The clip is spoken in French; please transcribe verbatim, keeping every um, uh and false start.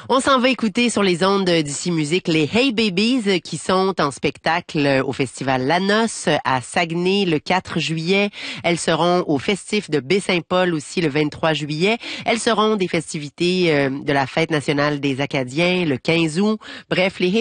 On s'en va écouter sur les ondes d'Ici Musique les Hey Babies qui sont en spectacle au Festival La Noce à Saguenay le quatre juillet. Elles seront au Festif de Baie-Saint-Paul aussi le vingt-trois juillet. Elles seront des festivités de la Fête nationale des Acadiens le quinze août. Bref, les